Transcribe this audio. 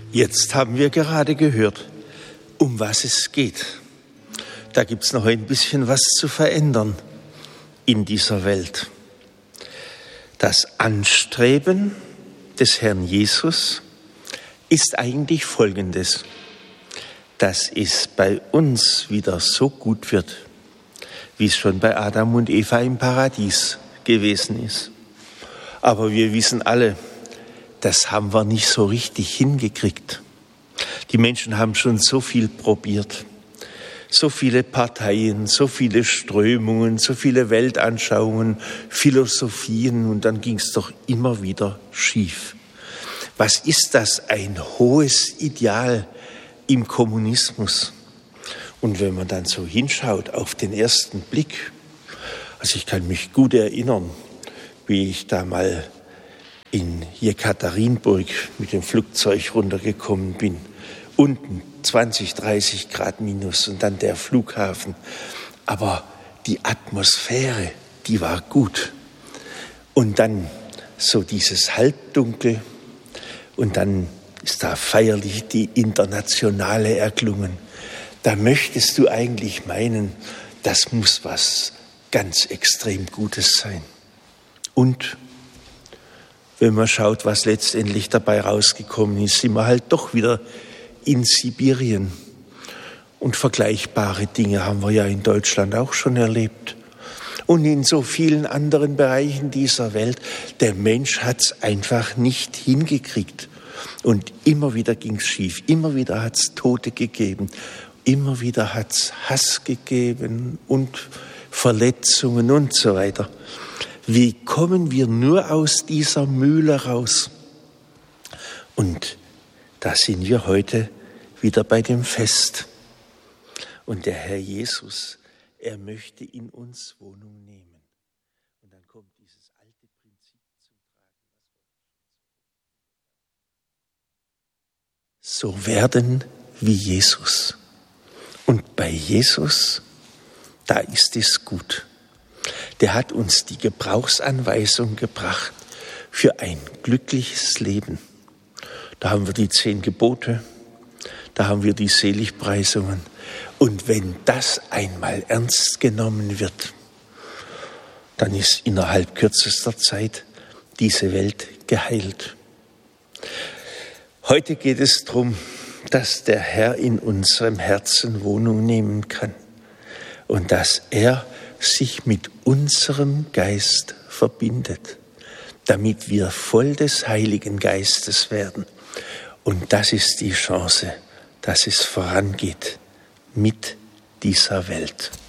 Jetzt haben wir gerade gehört, um was es geht. Da gibt es noch ein bisschen was zu verändern in dieser Welt. Das Anstreben des Herrn Jesus ist eigentlich Folgendes, dass es bei uns wieder so gut wird, wie es schon bei Adam und Eva im Paradies gewesen ist. Aber wir wissen alle, das haben wir nicht so richtig hingekriegt. Die Menschen haben schon so viel probiert. So viele Parteien, so viele Strömungen, so viele Weltanschauungen, Philosophien und dann ging es doch immer wieder schief. Was ist das? Ein hohes Ideal im Kommunismus. Und wenn man dann so hinschaut auf den ersten Blick, also ich kann mich gut erinnern, wie ich da mal in Jekaterinburg mit dem Flugzeug runtergekommen bin. Unten 20, 30 Grad minus und dann der Flughafen. Aber die Atmosphäre, die war gut. Und dann so dieses Halbdunkel und dann ist da feierlich die Internationale erklungen. Da möchtest du eigentlich meinen, das muss was ganz extrem Gutes sein. Und wenn man schaut, was letztendlich dabei rausgekommen ist, sind wir halt doch wieder in Sibirien. Und vergleichbare Dinge haben wir ja in Deutschland auch schon erlebt. Und in so vielen anderen Bereichen dieser Welt. Der Mensch hat es einfach nicht hingekriegt. Und immer wieder ging es schief. Immer wieder hat es Tote gegeben. Immer wieder hat es Hass gegeben und Verletzungen und so weiter. Wie kommen wir nur aus dieser Mühle raus? Und da sind wir heute wieder bei dem Fest. Und der Herr Jesus, er möchte in uns Wohnung nehmen. Und dann kommt dieses alte Prinzip zum Tragen. So werden wie Jesus. Und bei Jesus, da ist es gut. Der hat uns die Gebrauchsanweisung gebracht für ein glückliches Leben. Da haben wir die 10 Gebote, da haben wir die Seligpreisungen. Und wenn das einmal ernst genommen wird, dann ist innerhalb kürzester Zeit diese Welt geheilt. Heute geht es darum, dass der Herr in unserem Herzen Wohnung nehmen kann und dass er sich mit unserem Geist verbindet, damit wir voll des Heiligen Geistes werden. Und das ist die Chance, dass es vorangeht mit dieser Welt.